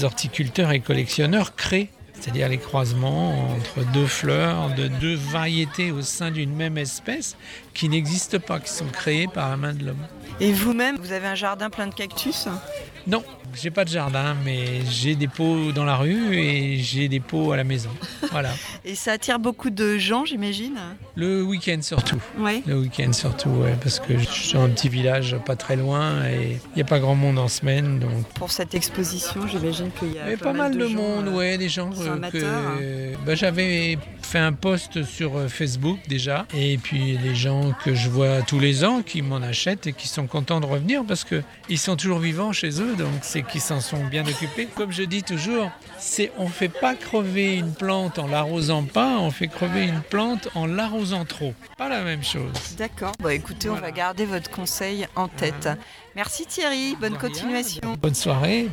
les horticulteurs et collectionneurs créent. C'est-à-dire les croisements entre deux fleurs, de deux variétés au sein d'une même espèce qui n'existent pas, qui sont créées par la main de l'homme. Et vous-même, vous avez un jardin plein de cactus ? Non, j'ai pas de jardin, mais j'ai des pots dans la rue et j'ai des pots à la maison. Voilà. Et ça attire beaucoup de gens, j'imagine ? Le week-end surtout. Oui. Le week-end surtout, ouais, parce que je suis dans un petit village pas très loin et il n'y a pas grand monde en semaine. Donc. Pour cette exposition, j'imagine qu'il y a pas mal de monde, ouais, des gens j'avais fait un post sur Facebook déjà, et puis les gens que je vois tous les ans qui m'en achètent et qui sont contents de revenir parce qu'ils sont toujours vivants chez eux, donc c'est qu'ils s'en sont bien occupés. Comme je dis toujours, on ne fait pas crever une plante en l'arrosant pas, on fait crever une plante en l'arrosant trop. Pas la même chose. D'accord. Écoutez, on va garder votre conseil en tête. Merci Thierry, bonne continuation. Bonne soirée.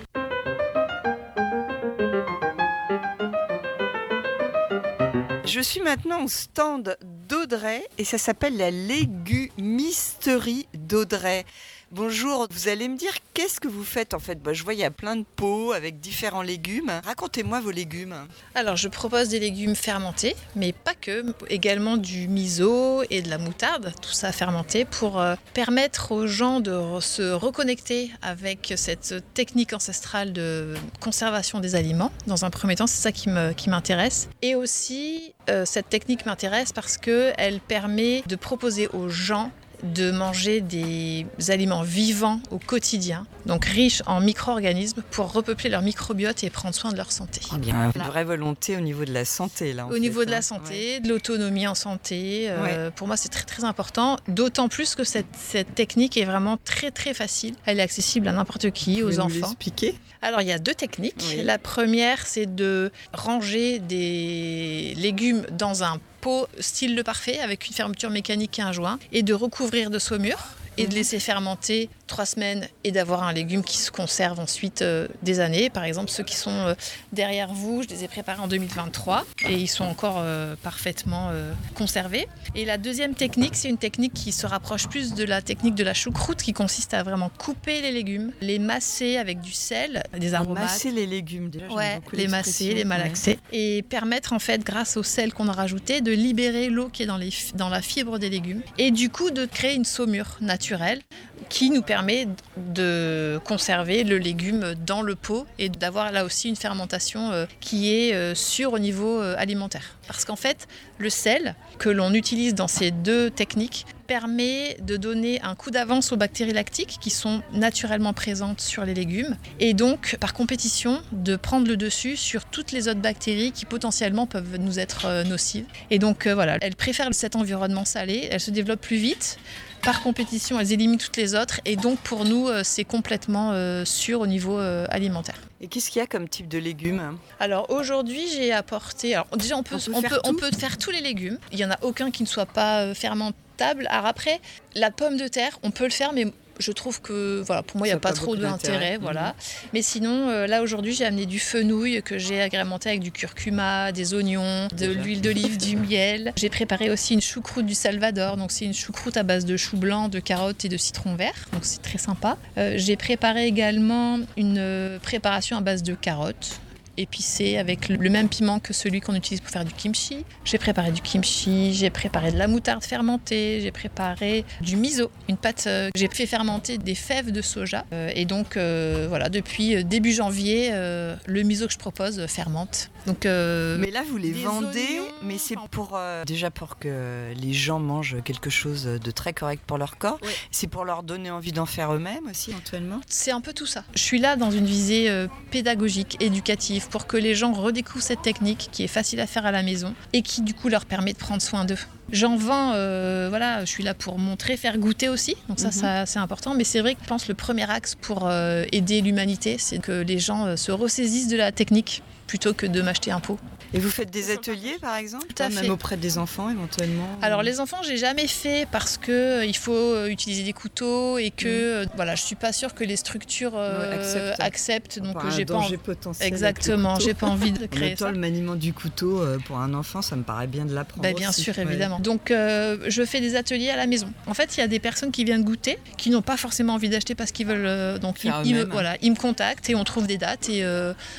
Je suis maintenant au stand d'Audrey et ça s'appelle la légumisterie d'Audrey. Bonjour, vous allez me dire qu'est-ce que vous faites en fait ? Je vois il y a plein de pots avec différents légumes. Racontez-moi vos légumes. Alors je propose des légumes fermentés, mais pas que, également du miso et de la moutarde, tout ça fermenté pour permettre aux gens de se reconnecter avec cette technique ancestrale de conservation des aliments. Dans un premier temps, c'est ça qui m'intéresse. Et aussi, cette technique m'intéresse parce qu'elle permet de proposer aux gens de manger des aliments vivants au quotidien, donc riches en micro-organismes pour repeupler leur microbiote et prendre soin de leur santé. Une vraie volonté au niveau de la santé. Là, au niveau de la santé, de l'autonomie en santé, pour moi c'est très très important, d'autant plus que cette technique est vraiment très très facile. Elle est accessible à n'importe qui, aux enfants. Vous pouvez nous l'expliquer ? Alors il y a deux techniques. Oui. La première c'est de ranger des légumes dans un pot style le parfait avec une fermeture mécanique et un joint et de recouvrir de saumure et de laisser fermenter 3 semaines et d'avoir un légume qui se conserve ensuite des années. Par exemple, ceux qui sont derrière vous, je les ai préparés en 2023 et ils sont encore parfaitement conservés. Et la deuxième technique, c'est une technique qui se rapproche plus de la technique de la choucroute qui consiste à vraiment couper les légumes, les masser avec du sel, des aromates. Masser les légumes, déjà. Les masser, les malaxer et permettre en fait, grâce au sel qu'on a rajouté, de libérer l'eau qui est dans la fibre des légumes et du coup de créer une saumure naturelle qui nous permet de conserver le légume dans le pot et d'avoir là aussi une fermentation qui est sûre au niveau alimentaire. Parce qu'en fait, le sel que l'on utilise dans ces deux techniques permet de donner un coup d'avance aux bactéries lactiques qui sont naturellement présentes sur les légumes et donc, par compétition, de prendre le dessus sur toutes les autres bactéries qui potentiellement peuvent nous être nocives. Et donc, elles préfèrent cet environnement salé, elles se développent plus vite. Par compétition, elles éliminent toutes les autres et donc pour nous, c'est complètement sûr au niveau alimentaire. Et qu'est-ce qu'il y a comme type de légumes ? Alors aujourd'hui, j'ai apporté... Alors déjà, on peut faire tous les légumes. Il n'y en a aucun qui ne soit pas fermentable. Alors après, la pomme de terre, on peut le faire, mais... Je trouve que pour moi, il n'y a pas trop d'intérêt. Voilà. Mais sinon, là, aujourd'hui, j'ai amené du fenouil que j'ai agrémenté avec du curcuma, des oignons, de l'huile d'olive, du miel. J'ai préparé aussi une choucroute du Salvador. Donc, c'est une choucroute à base de chou blanc, de carottes et de citron vert. Donc, c'est très sympa. J'ai préparé également une préparation à base de carottes, épicé avec le même piment que celui qu'on utilise pour faire du kimchi. J'ai préparé du kimchi, j'ai préparé de la moutarde fermentée, j'ai préparé du miso, une pâte que j'ai fait fermenter des fèves de soja. Et donc depuis début janvier, le miso que je propose fermente. Donc, mais là, vous les vendez, oignons, mais c'est déjà pour que les gens mangent quelque chose de très correct pour leur corps. Oui. C'est pour leur donner envie d'en faire eux-mêmes aussi, éventuellement. C'est un peu tout ça. Je suis là dans une visée pédagogique, éducative, pour que les gens redécouvrent cette technique qui est facile à faire à la maison et qui du coup leur permet de prendre soin d'eux. J'en vends, je suis là pour montrer, faire goûter aussi, donc ça c'est important, mais c'est vrai que je pense que le premier axe pour aider l'humanité, c'est que les gens se ressaisissent de la technique plutôt que de m'acheter un pot. Et vous faites des ateliers par exemple ? Tout à fait. Même auprès des enfants éventuellement ? Alors les enfants, j'ai jamais fait parce que il faut utiliser des couteaux et que je suis pas sûre que les structures acceptent. Donc j'ai pas danger potentiel. Exactement, j'ai pas envie de créer ça. Le maniement du couteau pour un enfant, ça me paraît bien de l'apprendre. Bien sûr, évidemment. Donc je fais des ateliers à la maison. En fait, il y a des personnes qui viennent goûter, qui n'ont pas forcément envie d'acheter parce qu'ils veulent. Ils me contactent et on trouve des dates et